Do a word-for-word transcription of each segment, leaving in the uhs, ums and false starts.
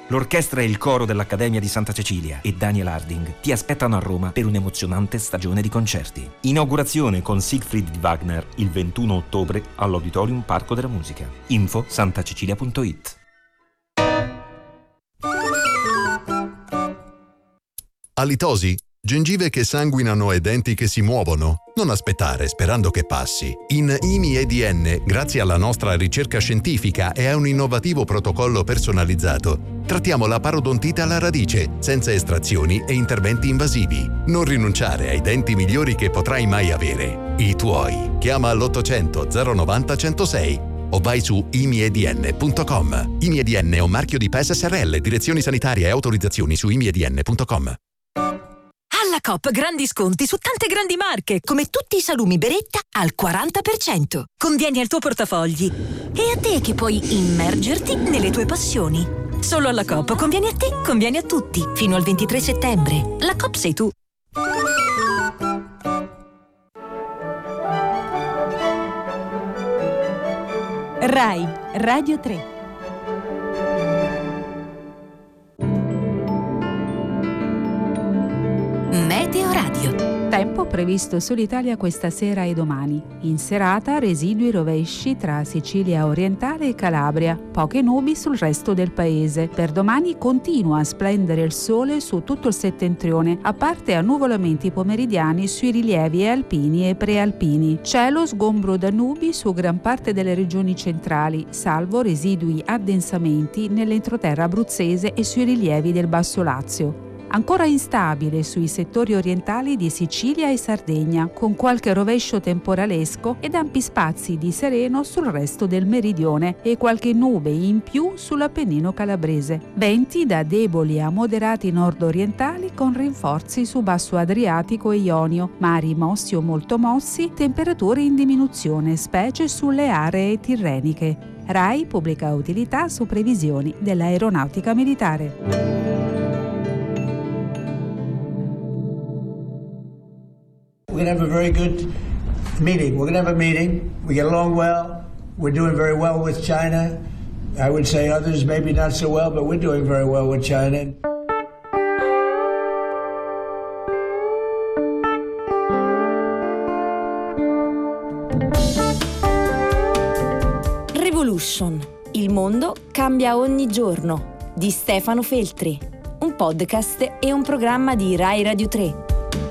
L'orchestra e il coro dell'Accademia di Santa Cecilia e Daniel Harding ti aspettano a Roma per un'emozionante stagione di concerti. Inaugurazione con Siegfried di Wagner il ventuno ottobre all'Auditorium Parco della Musica. Info santacecilia punto it. Alitosi? Gengive che sanguinano e denti che si muovono? Non aspettare sperando che passi. In I M I E D N, grazie alla nostra ricerca scientifica e a un innovativo protocollo personalizzato, trattiamo la parodontite alla radice, senza estrazioni e interventi invasivi. Non rinunciare ai denti migliori che potrai mai avere. I tuoi. Chiama all'ottocento zero novanta centosei o vai su i m i e d n punto com. I M I E D N è un marchio di P E S S R L, direzioni sanitarie e autorizzazioni su i m i e d n punto com. Alla Coop grandi sconti su tante grandi marche, come tutti i salumi Beretta al quaranta per cento. Convieni al tuo portafogli. E a te che puoi immergerti nelle tue passioni. Solo alla Coop convieni a te, convieni a tutti. Fino al ventitré settembre. La Coop sei tu. Rai Radio tre. Meteo Radio. Tempo previsto sull'Italia questa sera e domani. In serata residui rovesci tra Sicilia orientale e Calabria, poche nubi sul resto del paese. Per domani continua a splendere il sole su tutto il settentrione, a parte annuvolamenti pomeridiani sui rilievi alpini e prealpini. Cielo sgombro da nubi su gran parte delle regioni centrali, salvo residui addensamenti nell'entroterra abruzzese e sui rilievi del Basso Lazio. Ancora instabile sui settori orientali di Sicilia e Sardegna, con qualche rovescio temporalesco ed ampi spazi di sereno sul resto del meridione e qualche nube in più sull'Appennino calabrese. Venti da deboli a moderati nord-orientali con rinforzi su Basso Adriatico e Ionio, mari mossi o molto mossi, temperature in diminuzione, specie sulle aree tirreniche. Rai pubblica utilità su previsioni dell'aeronautica militare. We're going to have a very good meeting. We're going to have a meeting. We get along well. We're doing very well with China. I would say others maybe not so well, but we're doing very well with China. Revolution. Il mondo cambia ogni giorno. Di Stefano Feltri. Un podcast e un programma di Rai Radio tre.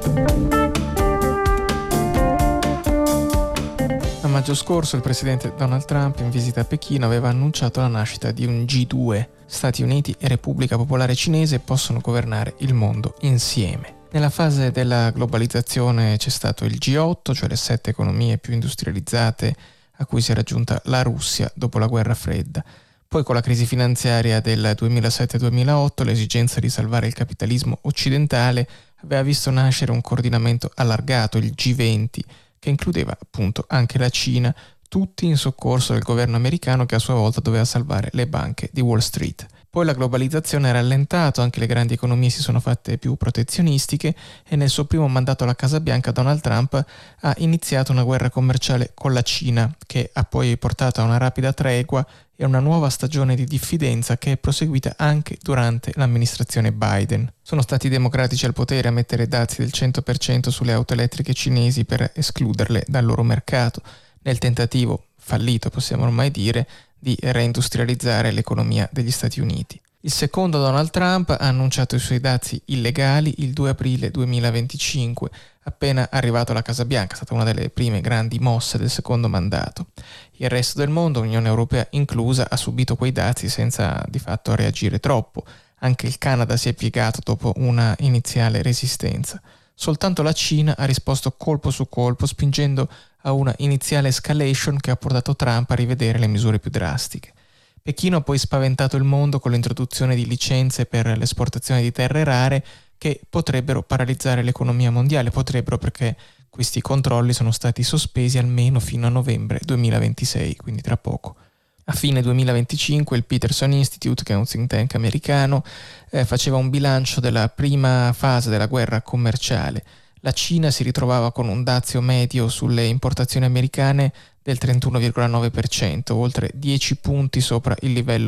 A maggio scorso il presidente Donald Trump in visita a Pechino aveva annunciato la nascita di un G due. Stati Uniti e Repubblica Popolare Cinese possono governare il mondo insieme. Nella fase della globalizzazione c'è stato il G otto, cioè le sette economie più industrializzate a cui si è raggiunta la Russia dopo la guerra fredda. Poi con la crisi finanziaria del duemilasette duemilaotto l'esigenza di salvare il capitalismo occidentale aveva visto nascere un coordinamento allargato, il G venti, che includeva appunto anche la Cina, tutti in soccorso del governo americano che a sua volta doveva salvare le banche di Wall Street. Poi la globalizzazione ha rallentato, anche le grandi economie si sono fatte più protezionistiche e nel suo primo mandato alla Casa Bianca Donald Trump ha iniziato una guerra commerciale con la Cina che ha poi portato a una rapida tregua e a una nuova stagione di diffidenza che è proseguita anche durante l'amministrazione Biden. Sono stati i democratici al potere a mettere dazi del cento per cento sulle auto elettriche cinesi per escluderle dal loro mercato, nel tentativo, fallito possiamo ormai dire, di reindustrializzare l'economia degli Stati Uniti. Il secondo Donald Trump ha annunciato i suoi dazi illegali il due aprile duemilaventicinque, appena arrivato alla Casa Bianca, è stata una delle prime grandi mosse del secondo mandato. Il resto del mondo, Unione Europea inclusa, ha subito quei dazi senza di fatto reagire troppo. Anche il Canada si è piegato dopo una iniziale resistenza. Soltanto la Cina ha risposto colpo su colpo, spingendo a una iniziale escalation che ha portato Trump a rivedere le misure più drastiche. Pechino ha poi spaventato il mondo con l'introduzione di licenze per l'esportazione di terre rare che potrebbero paralizzare l'economia mondiale, potrebbero perché questi controlli sono stati sospesi almeno fino a novembre duemilaventisei, quindi tra poco. A fine duemilaventicinque il Peterson Institute, che è un think tank americano, eh, faceva un bilancio della prima fase della guerra commerciale. La Cina si ritrovava con un dazio medio sulle importazioni americane del trentuno virgola nove per cento, oltre dieci punti sopra il livello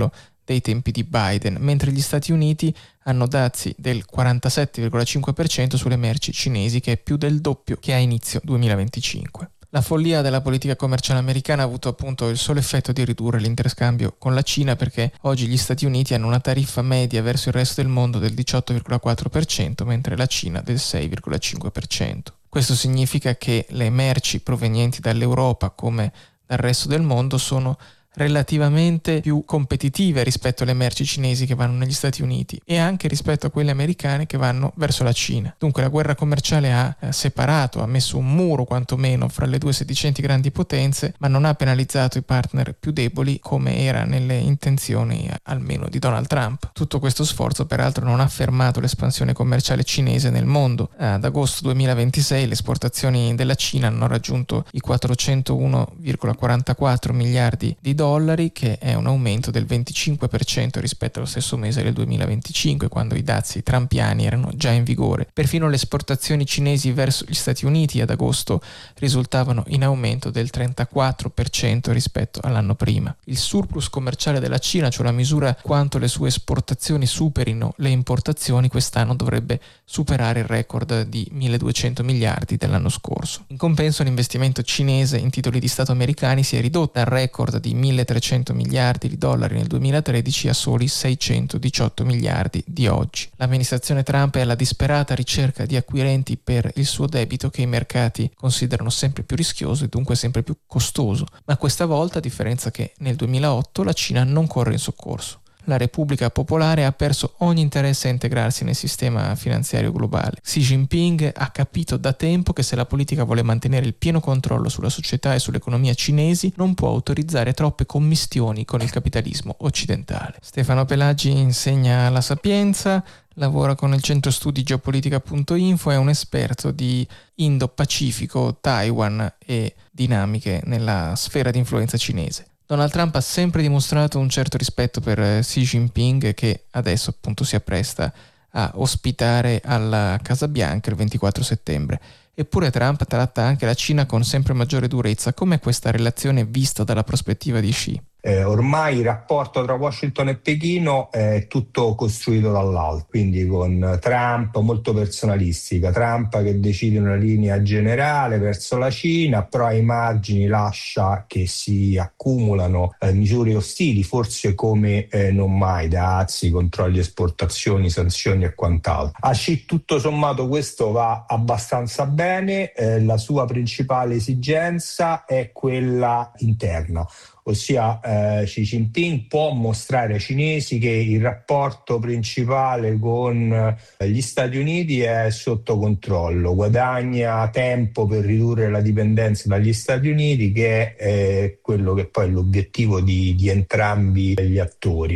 dei tempi di Biden, mentre gli Stati Uniti hanno dazi del quarantasette virgola cinque per cento sulle merci cinesi, che è più del doppio che a inizio duemilaventicinque. La follia della politica commerciale americana ha avuto appunto il solo effetto di ridurre l'interscambio con la Cina, perché oggi gli Stati Uniti hanno una tariffa media verso il resto del mondo del diciotto virgola quattro per cento, mentre la Cina del sei virgola cinque per cento. Questo significa che le merci provenienti dall'Europa come dal resto del mondo sono relativamente più competitive rispetto alle merci cinesi che vanno negli Stati Uniti e anche rispetto a quelle americane che vanno verso la Cina. Dunque la guerra commerciale ha eh, separato, ha messo un muro quantomeno fra le due sedicenti grandi potenze, ma non ha penalizzato i partner più deboli come era nelle intenzioni almeno di Donald Trump. Tutto questo sforzo peraltro non ha fermato l'espansione commerciale cinese nel mondo. Ad agosto duemilaventisei le esportazioni della Cina hanno raggiunto i quattrocentouno virgola quarantaquattro miliardi di dollari, che è un aumento del venticinque per cento rispetto allo stesso mese del duemilaventicinque, quando i dazi trampiani erano già in vigore. Perfino le esportazioni cinesi verso gli Stati Uniti ad agosto risultavano in aumento del trentaquattro per cento rispetto all'anno prima. Il surplus commerciale della Cina, cioè la misura quanto le sue esportazioni superino le importazioni, quest'anno dovrebbe superare il record di milleduecento miliardi dell'anno scorso. In compenso l'investimento cinese in titoli di Stato americani si è ridotto dal record di milletrecento miliardi di dollari nel duemilatredici a soli seicentodiciotto miliardi di oggi. L'amministrazione Trump è alla disperata ricerca di acquirenti per il suo debito, che i mercati considerano sempre più rischioso e dunque sempre più costoso, ma questa volta, a differenza che nel duemilaotto, la Cina non corre in soccorso. La Repubblica Popolare ha perso ogni interesse a integrarsi nel sistema finanziario globale. Xi Jinping ha capito da tempo che se la politica vuole mantenere il pieno controllo sulla società e sull'economia cinesi, non può autorizzare troppe commistioni con il capitalismo occidentale. Stefano Pelaggi insegna alla Sapienza, lavora con il centro studi geopolitica punto info, è un esperto di Indo-Pacifico, Taiwan e dinamiche nella sfera di influenza cinese. Donald Trump ha sempre dimostrato un certo rispetto per Xi Jinping, che adesso appunto si appresta a ospitare alla Casa Bianca il ventiquattro settembre. Eppure Trump tratta anche la Cina con sempre maggiore durezza. Com'è questa relazione vista dalla prospettiva di Xi? Eh, ormai il rapporto tra Washington e Pechino è tutto costruito dall'alto, quindi con Trump molto personalistica, Trump che decide una linea generale verso la Cina, però ai margini lascia che si accumulano eh, misure ostili, forse come eh, non mai, dazi, controlli esportazioni, sanzioni e quant'altro. A Xi tutto sommato questo va abbastanza bene, eh, la sua principale esigenza è quella interna. Ossia eh, Xi Jinping può mostrare ai cinesi che il rapporto principale con eh, gli Stati Uniti è sotto controllo, guadagna tempo per ridurre la dipendenza dagli Stati Uniti, che è eh, quello che poi è l'obiettivo di, di entrambi gli attori.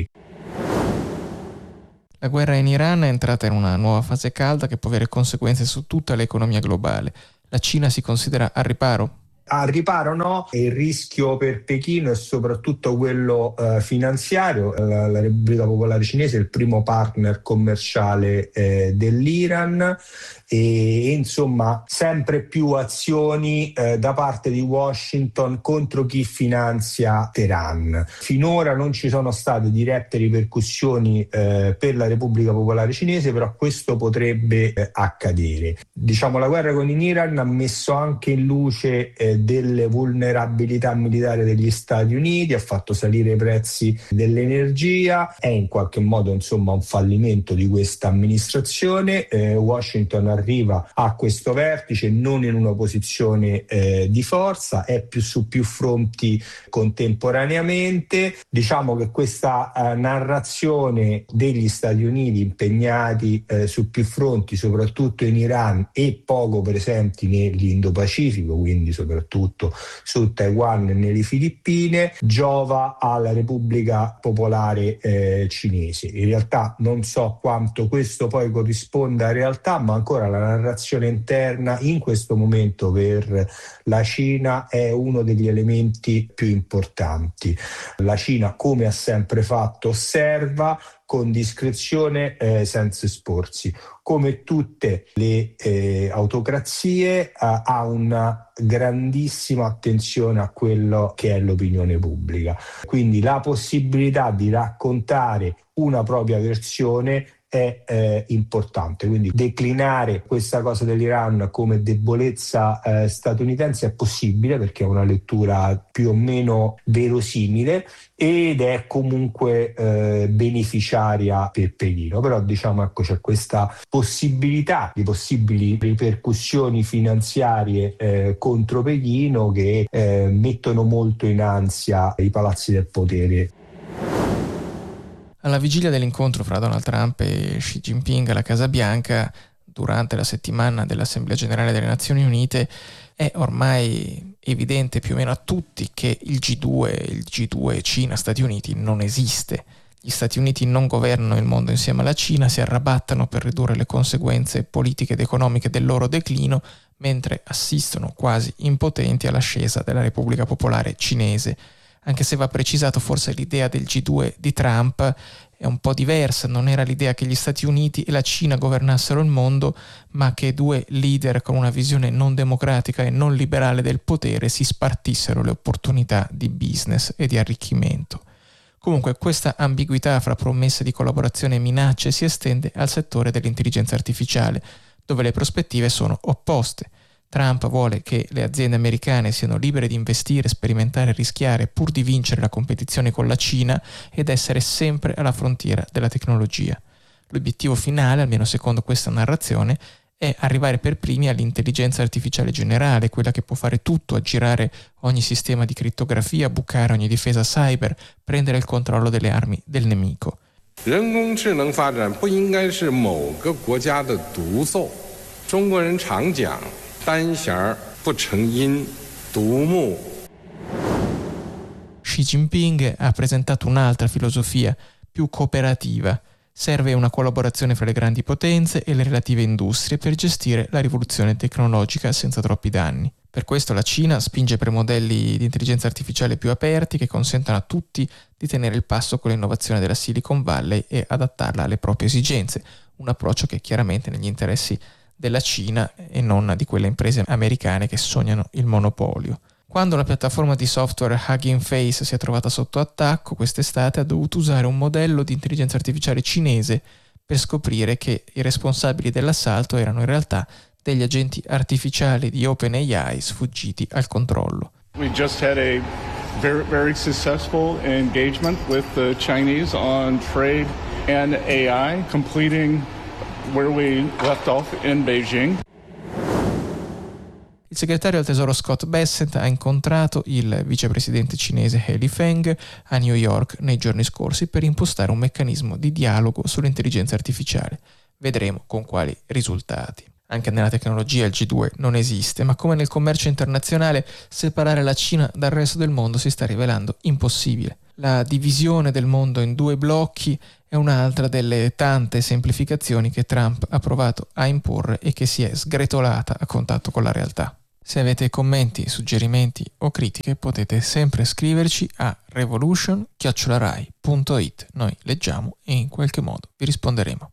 La guerra in Iran è entrata in una nuova fase calda che può avere conseguenze su tutta l'economia globale. La Cina si considera al riparo? Al riparo no, e il rischio per Pechino è soprattutto quello eh, finanziario. La, la Repubblica Popolare Cinese è il primo partner commerciale eh, dell'Iran e, e insomma sempre più azioni eh, da parte di Washington contro chi finanzia Teheran. Finora non ci sono state dirette ripercussioni eh, per la Repubblica Popolare Cinese, però questo potrebbe eh, accadere. Diciamo, la guerra con l'Iran ha messo anche in luce eh, delle vulnerabilità militari degli Stati Uniti, ha fatto salire i prezzi dell'energia, è in qualche modo insomma un fallimento di questa amministrazione. eh, Washington arriva a questo vertice non in una posizione eh, di forza, è più su più fronti contemporaneamente. Diciamo che questa eh, narrazione degli Stati Uniti impegnati eh, su più fronti, soprattutto in Iran e poco presenti nell'Indo-Pacifico, quindi soprattutto su Taiwan e nelle Filippine, giova alla Repubblica Popolare eh, Cinese. In realtà non so quanto questo poi corrisponda a realtà, ma ancora Allora la narrazione interna in questo momento per la Cina è uno degli elementi più importanti. La Cina, come ha sempre fatto, osserva con discrezione, eh, senza esporsi. Come tutte le eh, autocrazie, eh, ha una grandissima attenzione a quello che è l'opinione pubblica. Quindi la possibilità di raccontare una propria versione è eh, importante, quindi declinare questa cosa dell'Iran come debolezza eh, statunitense è possibile, perché è una lettura più o meno verosimile ed è comunque eh, beneficiaria per Pechino. Però diciamo, ecco, c'è questa possibilità di possibili ripercussioni finanziarie eh, contro Pechino che eh, mettono molto in ansia i palazzi del potere. Alla vigilia dell'incontro fra Donald Trump e Xi Jinping alla Casa Bianca, durante la settimana dell'Assemblea Generale delle Nazioni Unite, è ormai evidente più o meno a tutti che il G due, il G due Cina-Stati Uniti non esiste. Gli Stati Uniti non governano il mondo insieme alla Cina, si arrabattano per ridurre le conseguenze politiche ed economiche del loro declino, mentre assistono quasi impotenti all'ascesa della Repubblica Popolare Cinese. Anche se va precisato, forse l'idea del G due di Trump è un po' diversa, non era l'idea che gli Stati Uniti e la Cina governassero il mondo, ma che due leader con una visione non democratica e non liberale del potere si spartissero le opportunità di business e di arricchimento. Comunque questa ambiguità fra promesse di collaborazione e minacce si estende al settore dell'intelligenza artificiale, dove le prospettive sono opposte. Trump vuole che le aziende americane siano libere di investire, sperimentare e rischiare pur di vincere la competizione con la Cina ed essere sempre alla frontiera della tecnologia. L'obiettivo finale, almeno secondo questa narrazione, è arrivare per primi all'intelligenza artificiale generale, quella che può fare tutto, aggirare ogni sistema di crittografia, bucare ogni difesa cyber, prendere il controllo delle armi del nemico. 人工智能发展不应该是某个国家的独奏。中国人常讲单弦不成音，独木。 Xi Jinping ha presentato un'altra filosofia, più cooperativa. Serve una collaborazione fra le grandi potenze e le relative industrie per gestire la rivoluzione tecnologica senza troppi danni. Per questo la Cina spinge per modelli di intelligenza artificiale più aperti che consentano a tutti di tenere il passo con l'innovazione della Silicon Valley e adattarla alle proprie esigenze, un approccio che è chiaramente negli interessi della Cina e non di quelle imprese americane che sognano il monopolio. Quando la piattaforma di software Hugging Face si è trovata sotto attacco quest'estate, ha dovuto usare un modello di intelligenza artificiale cinese per scoprire che i responsabili dell'assalto erano in realtà degli agenti artificiali di OpenAI sfuggiti al controllo. We just had a very, very successful engagement with the Chinese on trade and A I, completing where we left off in Beijing. Il segretario al tesoro Scott Bessent ha incontrato il vicepresidente cinese He Feng a New York nei giorni scorsi per impostare un meccanismo di dialogo sull'intelligenza artificiale. Vedremo con quali risultati. Anche nella tecnologia il G due non esiste, ma come nel commercio internazionale, separare la Cina dal resto del mondo si sta rivelando impossibile. La divisione del mondo in due blocchi è un'altra delle tante semplificazioni che Trump ha provato a imporre e che si è sgretolata a contatto con la realtà. Se avete commenti, suggerimenti o critiche potete sempre scriverci a revolution chiocciola rai punto it. Noi leggiamo e in qualche modo vi risponderemo.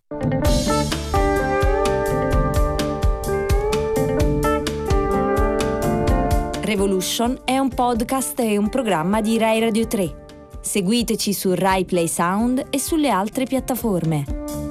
Revolution è un podcast e un programma di Rai Radio tre. Seguiteci su Rai Play Sound e sulle altre piattaforme.